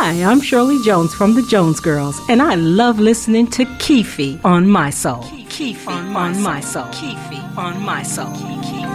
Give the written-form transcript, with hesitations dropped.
Hi, I'm Shirley Jones from the Jones Girls, and I love listening to Keefe on My Soul. Keefe on My Soul. Keefe on My Soul.